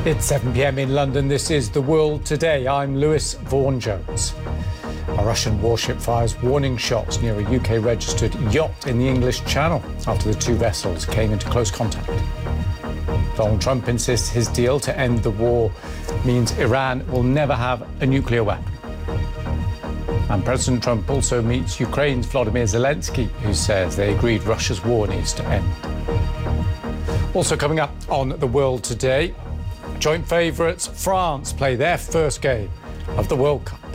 It's 7 p.m. in London. This is The World Today. I'm Lewis Vaughan-Jones. A Russian warship fires warning shots near a UK-registered yacht in the English Channel after the two vessels came into close contact. Donald Trump insists his deal to end the war means Iran will never have a nuclear weapon. And President Trump also meets Ukraine's Volodymyr Zelensky, who says they agreed Russia's war needs to end. Also coming up on The World Today, joint favourites France play their first game of the World Cup.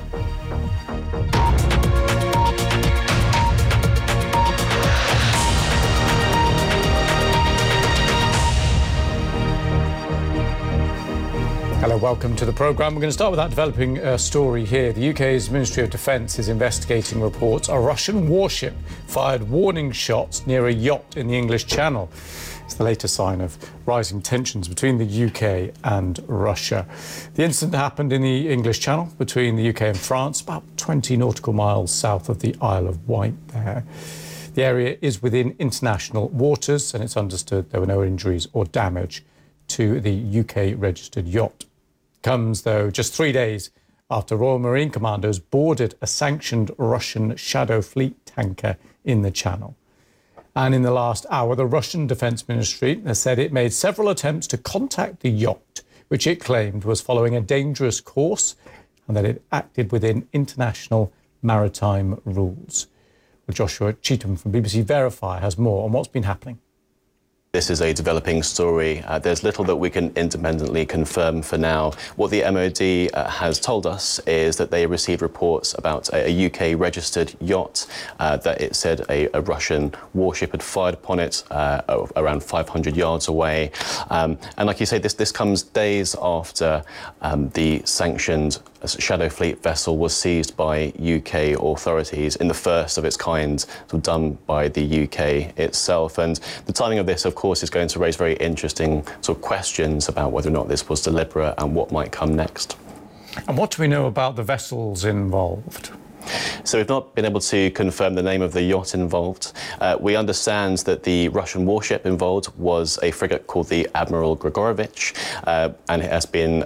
Hello, welcome to the programme. We're going to start with that developing story here. The UK's Ministry of Defence is investigating reports a Russian warship fired warning shots near a yacht in the English Channel. It's the latest sign of rising tensions between the UK and Russia. The incident happened in the English Channel between the UK and France, about 20 nautical miles south of the Isle of Wight there. The area is within international waters, and it's understood there were no injuries or damage to the UK-registered yacht. Comes, though, just 3 days after Royal Marine Commandos boarded a sanctioned Russian Shadow Fleet tanker in the Channel. And in the last hour, the Russian Defence Ministry has said it made several attempts to contact the yacht, which it claimed was following a dangerous course and that it acted within international maritime rules. Well, Joshua Cheetham from BBC Verify has more on what's been happening. This is a developing story. There's little that we can independently confirm for now. What the MOD has told us is that they received reports about a UK-registered yacht that it said a Russian warship had fired upon it around 500 yards away. And like you say, this comes days after the sanctioned Shadow Fleet vessel was seized by UK authorities in the first of its kind, sort of done by the UK itself. And the timing of this, of course, is going to raise very interesting sort of questions about whether or not this was deliberate and what might come next. And what do we know about the vessels involved? So we've not been able to confirm the name of the yacht involved. We understand that the Russian warship involved was a frigate called the Admiral Grigorovich, and it has been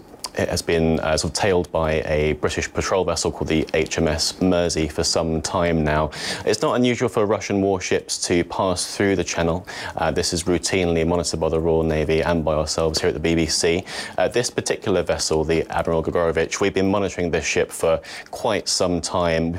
sort of tailed by a British patrol vessel called the HMS Mersey for some time now. It's not unusual for Russian warships to pass through the Channel. This is routinely monitored by the Royal Navy and by ourselves here at the BBC. This particular vessel, the Admiral Grigorovich, we've been monitoring this ship for quite some time.